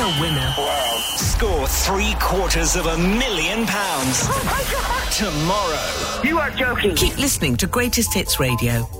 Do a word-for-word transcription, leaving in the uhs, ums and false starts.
winner. Wow. Score three quarters of a million pounds. Oh, my God. Tomorrow. You are joking. Keep listening to Greatest Hits Radio.